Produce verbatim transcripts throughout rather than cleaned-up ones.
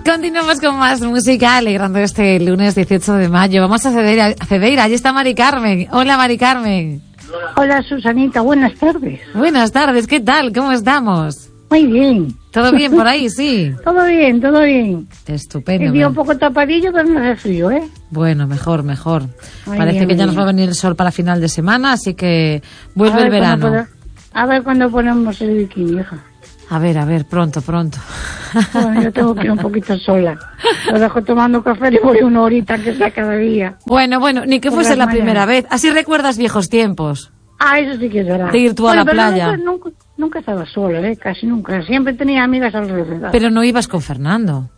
Continuamos con más música, alegrando este lunes dieciocho de mayo. Vamos a Cedeira, a Cedeira. Allí está Mari Carmen. Hola, Mari Carmen. Hola, Susanita. Buenas tardes. Buenas tardes. ¿Qué tal? ¿Cómo estamos? Muy bien. ¿Todo bien por ahí? Sí. Todo bien, todo bien. Estupendo. El día un poco tapadillo, pero no hace frío, ¿eh? Bueno, mejor, mejor. Muy Parece bien, que ya muy nos va a venir el sol para final de semana, así que vuelve A el ver cuándo verano. poda- A ver cuándo ponemos el bikini, hija. A ver, a ver, pronto, pronto. Bueno, yo tengo que ir un poquito sola. Lo dejo tomando café y voy una horita que sea cada día. Bueno, bueno, ni que Por fuese las la mañanas. primera vez. Así recuerdas viejos tiempos. Ah, eso sí que es verdad. De ir tú a Bueno, la pero playa. Nunca, nunca, nunca estaba sola, ¿eh? Casi nunca. Siempre tenía amigas alrededor. Pero no ibas con Fernando.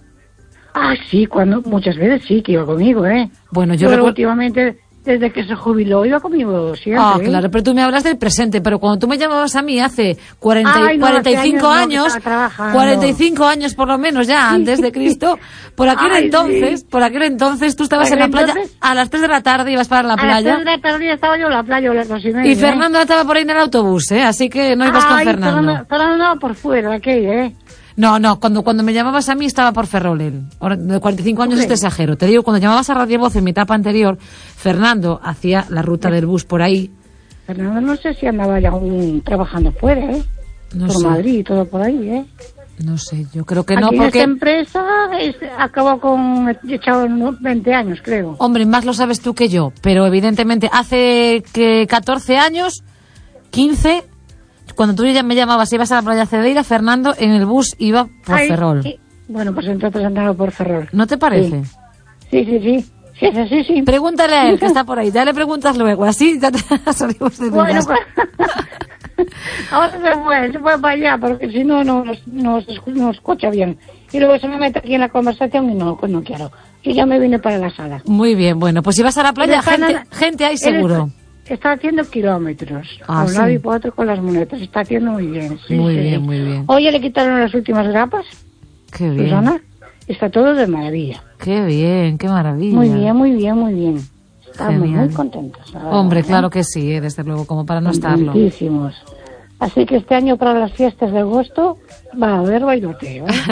Ah, sí, cuando muchas veces sí que iba conmigo, ¿eh? Bueno, yo Pero recuerdo... últimamente, desde que se jubiló, iba conmigo siempre. Ah, ¿eh? claro, pero tú me hablas del presente, pero cuando tú me llamabas a mí hace cuarenta, Ay, no, cuarenta y cinco hace años no, que años, estaba trabajando. cuarenta y cinco años por lo menos ya antes de Cristo, por aquel Ay, entonces, sí. por aquel entonces tú estabas Por en la aquel playa entonces- a las tres de la tarde, ibas para la A las playa. tres de la tarde ya estaba yo en la playa, o las dos y media. Y Fernando estaba por ahí en el autobús, ¿eh? Así que no ¿eh? ibas con Ay, Fernando. Fernando, Fernando andaba por fuera, aquello, ¿eh? No, no, cuando, cuando me llamabas a mí estaba por Ferrol él. Ahora, de cuarenta y cinco años Hombre. este exagero. Te digo, cuando llamabas a Radio Voz en mi etapa anterior, Fernando hacía la ruta del bus por ahí. Fernando no sé si andaba ya aún trabajando fuera, ¿eh? No por sé, Madrid y todo por ahí, ¿eh? no sé, yo creo que no, Aquí en esta porque... empresa es- acabó con... echado unos veinte años, creo. Hombre, más lo sabes tú que yo, pero evidentemente hace que catorce años, quince, cuando tú ya me llamabas y ibas a la playa Cedeira, Fernando en el bus iba por Ay, Ferrol. y- bueno, pues entonces andaba por Ferrol. ¿No te parece? Sí, sí, sí. Sí, es así, sí. Pregúntale a él, que está por ahí, ya le preguntas luego, así ya te salimos de Bueno, dudas. pues, ahora se fue, se fue para allá, porque si no, no nos, nos, escu- nos escucha bien. Y luego se me mete aquí en la conversación y no, pues no quiero. Y ya me vine para la sala. Muy bien, bueno, pues si vas a la playa, Él está gente, nada- gente hay él seguro. Está, está haciendo kilómetros. Ah, a un sí. lado y por otro con las muletas. Está haciendo muy bien. Sí, Muy sí. bien, muy bien. Oye, le quitaron las últimas grapas, Qué bien, Susana. Está todo de maravilla. qué bien, qué maravilla. Muy bien, muy bien, muy bien. Estamos Genial. muy contentos. la verdad, Hombre, ¿eh? claro que sí, eh, desde luego, como para no estarlo. Contentísimos. Así que este año para las fiestas de agosto va a haber bailoteo, ¿eh?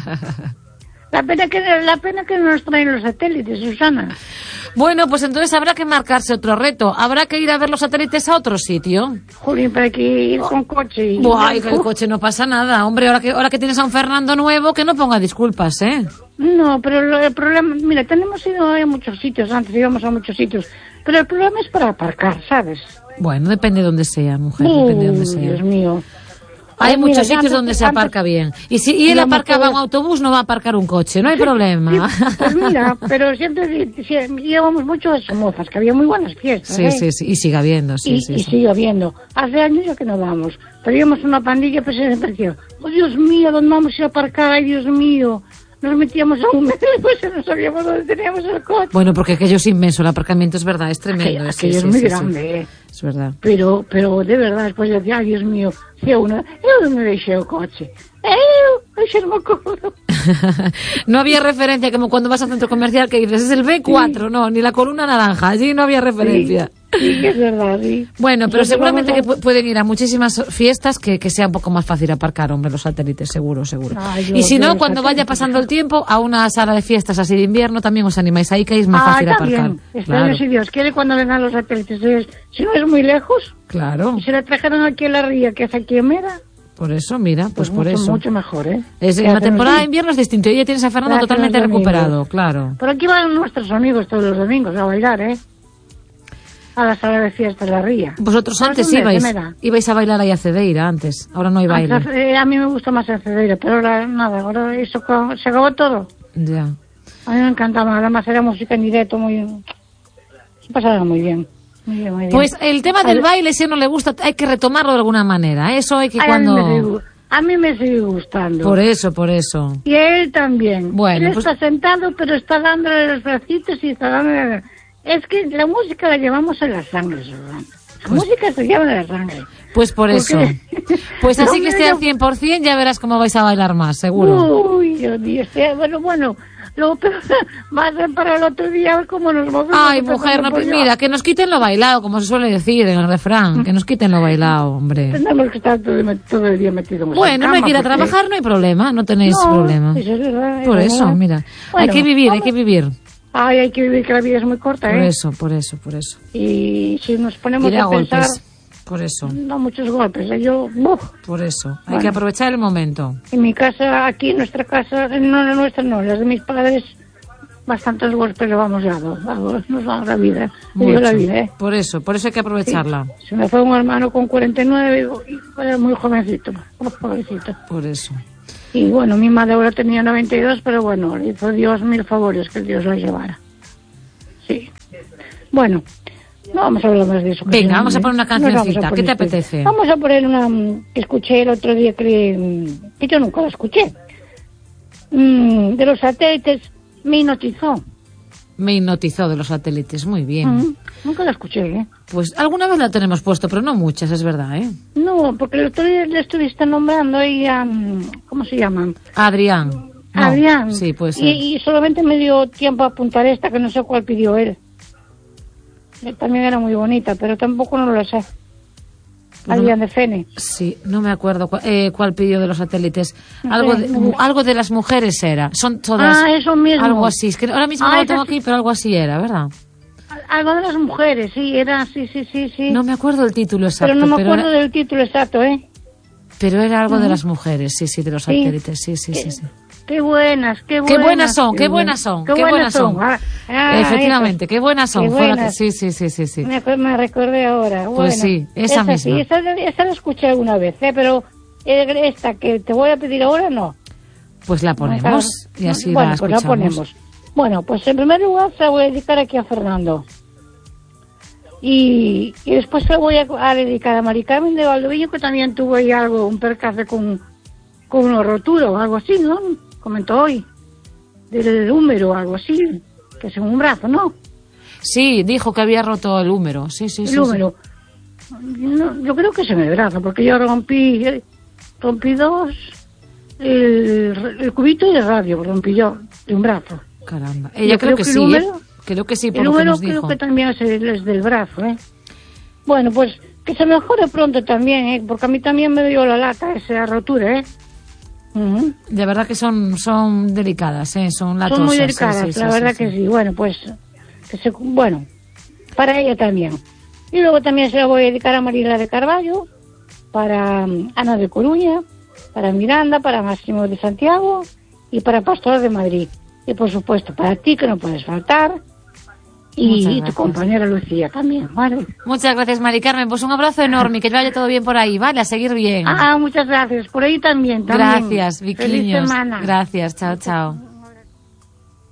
La pena que la pena que no nos traen los satélites, Susana. Bueno, pues entonces habrá que marcarse otro reto. Habrá que ir a ver los satélites a otro sitio. Jolín, para que ir con coche. Y... Buah, y que el coche no pasa nada. Hombre, ahora que, ahora que tienes a un Fernando nuevo, que no ponga disculpas, ¿eh? No, pero lo- el problema... Mira, tenemos ido a muchos sitios, antes íbamos a muchos sitios. Pero el problema es para aparcar, ¿sabes? Bueno, depende de donde sea, mujer, depende de donde Uy, sea. Dios mío. Hay Ay, muchos mira, sitios antes- donde se antes- aparca bien. Y si y él íbamos aparcaba todos- un autobús, no va a aparcar un coche, no hay problema. Sí, pues mira, pero siempre di- si- íbamos mucho a Somozas, que había muy buenas fiestas, Sí, ¿eh? sí, sí, y sigue habiendo, sí, y, sí. y sí. sigue habiendo. Hace años ya que no vamos. Teníamos una pandilla, pues siempre decía, oh Dios mío, ¿dónde vamos a ir a aparcar? Ay, Dios mío. Nos metíamos a un metro y pues no sabíamos dónde teníamos el coche. Bueno, porque aquello es inmenso, el aparcamiento es verdad, es tremendo. Aquello, sí, aquello sí, es muy sí, sí. grande, ¿eh? Es verdad. Pero, pero de verdad, después decía, ay, Dios mío, decía uno, eu onde deixei o coche? Eu, deixei-me o coche. No había referencia como cuando vas al centro comercial que dices, es el B cuatro, no, ni la columna naranja, allí no había referencia. Sí, que es verdad, sí. Bueno, pero Nosotros seguramente que vamos pu- pueden ir a muchísimas fiestas que, que sea un poco más fácil aparcar, hombre, los satélites, seguro, seguro. Ay, yo- y si yo no, los cuando vaya satélites, pasando el tiempo, a una sala de fiestas así de invierno también os animáis ahí, que es más Ah, fácil está aparcar. bien. Este Claro, año, si Dios quiere, cuando vengan los satélites, es- si no es muy lejos, claro, si le trajeron aquí a la ría, que es aquí en Mera, por eso, mira, pues, pues, por mucho, eso. mucho mejor, ¿eh? Es, Que en la hacen temporada de así. invierno es distinto, y ya tienes a Fernando Hacen totalmente los domingos. recuperado, claro. Por aquí van nuestros amigos todos los domingos a bailar, ¿eh? A la sala de fiestas de la ría. Vosotros ¿Sabes antes dónde? ibais, De Mera. ibais a bailar ahí a Cedeira, antes, ahora no hay baile. Antes, eh, a mí me gusta más el Cedeira, pero ahora nada, ahora eso co- se acabó todo. Ya. A mí me encantaba, además era música en directo, muy... Se pasaba muy bien. Muy bien, muy bien. Pues el tema del Al- baile, si no le gusta, hay que retomarlo de alguna manera. Eso hay que Ay, cuando... a, mí me sigue, a mí me sigue gustando. Por eso, por eso. Y a él también. Bueno, él pues- está sentado, pero está dándole los bracitos y está dándole... Es que la música la llevamos en la sangre, Susana. La Pues- música se lleva en la sangre. Pues por ¿Por eso. qué? Pues así No, que mira, esté al yo- cien por ciento, ya verás cómo vais a bailar más, seguro. Uy, Dios mío. este- Bueno, bueno, luego pero, más bien para el otro día, a ver cómo nos movemos. Ay, mujer, no, mira, que nos quiten lo bailado, como se suele decir en el refrán, que nos quiten lo bailado, hombre. Tenemos que estar todo, todo el día metidos en Bueno, cama, no hay que ir a porque... trabajar, no hay problema, no tenéis no, problema. Eso es verdad, por es eso, verdad. mira, Bueno, hay que vivir, vamos. hay que vivir. Ay, hay que vivir, que la vida es muy corta, Por ¿eh? eso, por eso, por eso. Y si nos ponemos Ir a a pensar... golpes, por eso, No muchos golpes, ¿eh? Yo... ¡buf! por eso. Hay Bueno. que aprovechar el momento. En mi casa, aquí en nuestra casa, no la nuestra no, las de mis padres, bastantes golpes le vamos dando. Vamos, nos vamos la vida. Le digo la Mucho. vida, ¿eh? Por eso, por eso hay que aprovecharla. Sí. Se me fue un hermano con cuarenta y nueve, y era muy jovencito, muy pobrecito. Por eso. Y bueno, mi madre ahora tenía noventa y dos, pero bueno, le hizo Dios mil favores, que Dios la llevara. Sí. Bueno, no vamos a hablar más de eso. que Venga, si no, vamos a poner una nos vamos a cancioncita. ¿Qué poner te esto. apetece? Vamos a poner una mm, que escuché el otro día, que, que yo nunca la escuché. Mm, de los satélites, me hipnotizó. Me hipnotizó de los satélites, muy bien. Mm, nunca la escuché, ¿eh? Pues alguna vez la tenemos puesto, pero no muchas, es verdad, ¿eh? No, porque el otro día le estuviste nombrando ahí a... mm, ¿cómo se llaman? Adrián. No, Adrián. Sí, puede ser. Y, y solamente me dio tiempo a apuntar esta, que no sé cuál pidió él. Eh, También era muy bonita, pero tampoco no lo sé. Pues Adrián no- de Fene. Sí, no me acuerdo cuál, eh, cuál pidió de los satélites. No Algo sé, de, no sé. algo de las mujeres era. Son todas. Ah, eso mismo. Algo así. Es que ahora mismo Ah, no lo esa tengo sí. aquí, pero algo así era, ¿verdad? Algo de las mujeres, sí, era, sí, sí, sí, sí. No me acuerdo el título exacto. pero no me acuerdo era, del título exacto, ¿eh? pero era algo de las mujeres, sí, sí, de los Sí. satélites, sí, sí, sí. sí. Qué buenas, qué buenas. Qué buenas son, qué buenas son, qué buenas son. Ah, ah, Efectivamente, qué buenas son. Qué Fuera que- buenas. sí, sí, sí, sí, sí. Me, acu- me recordé ahora. Pues Bueno, sí, esa misma. Sí, esa, esa la escuché alguna vez, ¿eh? Pero eh, esta que te voy a pedir ahora, no. Pues la ponemos y así bueno, la pues la escuchamos. ponemos. Bueno, pues en primer lugar se la voy a dedicar aquí a Fernando. Y, y después se la voy a, a dedicar a Mari Carmen de Valdoviño, que también tuvo ahí algo, un percance con, con una rotura o algo así, ¿no? Comentó hoy. Del húmero o algo así, que es en un brazo, ¿no? Sí, dijo que había roto el húmero. Sí, sí, sí. El húmero. No, yo creo que es en el brazo, porque yo rompí, rompí dos, el, el cubito y el radio, rompí yo de un brazo. sí. Caramba. Ella Yo creo, creo que, que el sí, húmero- ¿eh? Creo que sí, por El lo que húmero nos creo dijo. que también es, el, es del brazo, ¿eh? Bueno, pues que se mejore pronto también, ¿eh? Porque a mí también me dio la lata esa rotura, ¿eh? Ujú. De verdad que son, son delicadas, ¿eh? Son latosas. Son muy sí, delicadas, sí, sí, la sí, verdad sí. que sí. Bueno, pues, que se, bueno, para ella también. Y luego también se la voy a dedicar a Marila de Carballo, para um, Ana de Coruña, para Miranda, para Máximo de Santiago y para Pastor de Madrid. Y por supuesto, para ti, que no puedes faltar, y, Muchas y tu gracias. compañera Lucía también, ¿vale? Muchas gracias, Mari Carmen. Pues un abrazo enorme y que vaya todo bien por ahí, ¿vale? A seguir bien. Ah, muchas gracias. Por ahí también, también. Gracias, Feliz Viquiños. semana. Gracias, chao, chao.